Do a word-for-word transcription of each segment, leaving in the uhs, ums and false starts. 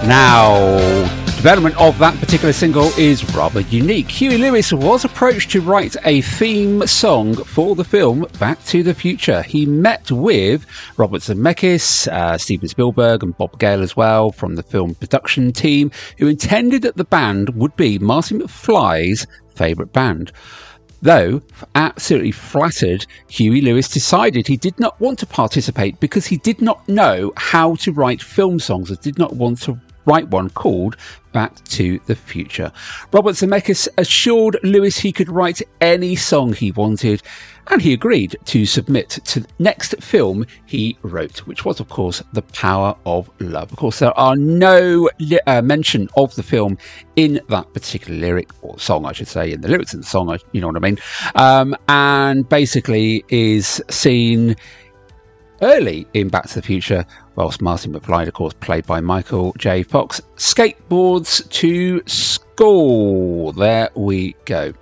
Now, development of that particular single is rather unique. Huey Lewis was approached to write a theme song for the film Back to the Future. He met with Robert Zemeckis, uh, Steven Spielberg and Bob Gale as well from the film production team, who intended that the band would be Marty McFly's favourite band. Though, absolutely flattered, Huey Lewis decided he did not want to participate because he did not know how to write film songs and did not want to write one called Back to the Future. Robert Zemeckis assured Lewis he could write any song he wanted, and he agreed to submit to the next film he wrote, which was, of course, The Power of Love. Of course, there are no li- uh, mention of the film in that particular lyric, or song, I should say, in the lyrics in the song, you know what I mean, um, and basically is seen early in Back to the Future, whilst Marty McFly, of course, played by Michael J. Fox, skateboards to school. There we go.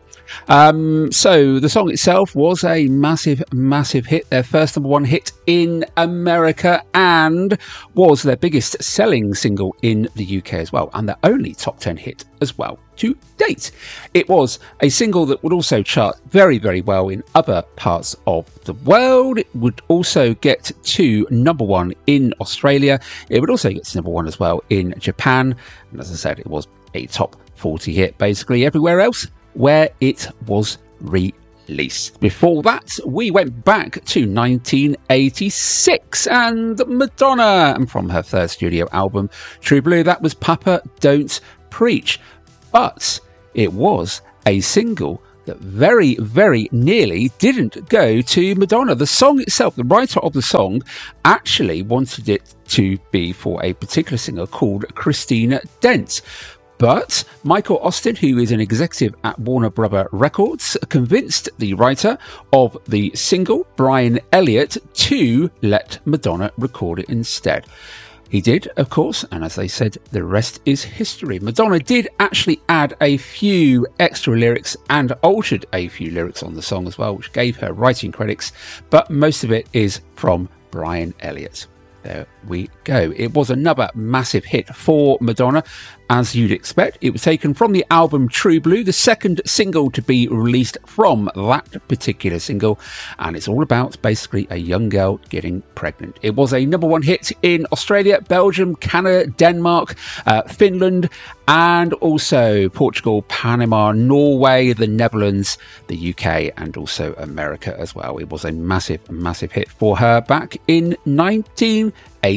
Um, so the song itself was a massive, massive hit, their first number one hit in America, and was their biggest selling single in the U K as well, and their only top ten hit as well to date. It was a single that would also chart very, very well in other parts of the world. It would also get to number one in Australia. It would also get to number one as well in Japan. And as I said, it was a top forty hit basically everywhere else where it was released. Before that, we went back to nineteen eighty-six and Madonna, and from her third studio album, True Blue, that was Papa Don't Preach. But it was a single that very, very nearly didn't go to Madonna. The song itself, the writer of the song, actually wanted it to be for a particular singer called Christina Dent. But Michael Austin, who is an executive at Warner Brother Records, convinced the writer of the single, Brian Elliott, to let Madonna record it instead. He did, of course, and as they said, the rest is history. Madonna did actually add a few extra lyrics and altered a few lyrics on the song as well, which gave her writing credits, but most of it is from Brian Elliott. There we go. It was another massive hit for Madonna, as you'd expect. It was taken from the album True Blue, the second single to be released from that particular single, and it's all about basically a young girl getting pregnant. It was a number one hit in Australia, Belgium, Canada, Denmark, uh, Finland, and also Portugal, Panama, Norway, the Netherlands, the U K, and also America as well. It was a massive, massive hit for her back in nineteen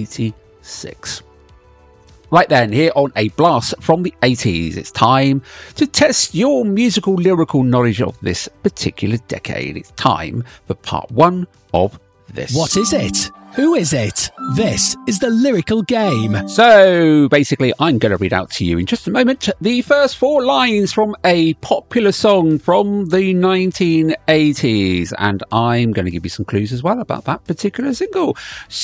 eighty-six. Right then, here on A Blast from the eighties, it's time to test your musical lyrical knowledge of this particular decade. It's time for part one of this. What is it? Who is it? This is the lyrical game. So basically, I'm going to read out to you in just a moment the first four lines from a popular song from the nineteen eighties, and I'm going to give you some clues as well about that particular single.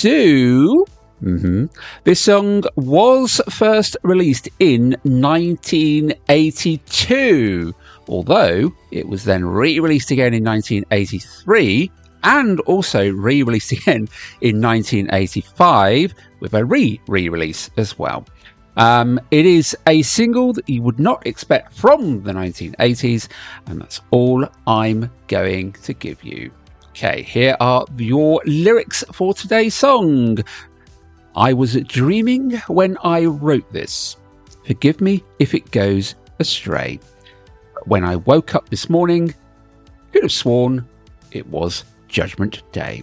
So Mm-hmm. This song was first released in nineteen eighty-two, although it was then re-released again in nineteen eighty-three and also re-released again in nineteen eighty-five with a re-re-release as well. Um, it is a single that you would not expect from the nineteen eighties, and that's all I'm going to give you. Okay, here are your lyrics for today's song. I was dreaming when I wrote this. Forgive me if it goes astray. When I woke up this morning, could have sworn it was Judgment Day.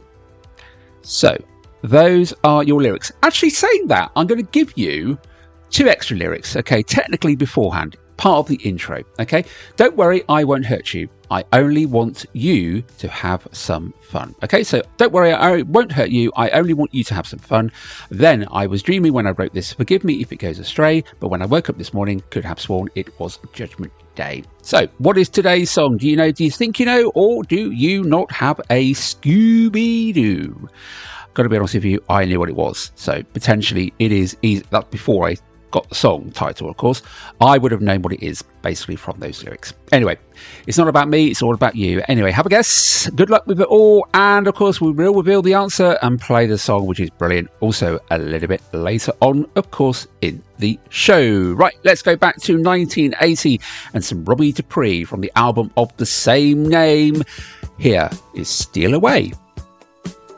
So, those are your lyrics. Actually, saying that, I'm going to give you two extra lyrics, okay, technically beforehand, part of the intro, okay? Don't worry, I won't hurt you. I only want you to have some fun. Okay, so don't worry, I won't hurt you. I only want you to have some fun. Then I was dreaming when I wrote this. Forgive me if it goes astray, but when I woke up this morning, could have sworn it was Judgment Day. So what is today's song? Do you know, do you think you know, or do you not have a Scooby-Doo? Got to be honest with you, I knew what it was. So potentially it is easy. That's before I got the song title, of course, I would have known what it is basically from those lyrics. Anyway, it's not about me, it's all about you. Anyway, have a guess. Good luck with it all. And of course, we will reveal the answer and play the song, which is brilliant. Also, a little bit later on, of course, in the show. Right, let's go back to nineteen eighty and some Robbie Dupree from the album of the same name. Here is Steal Away.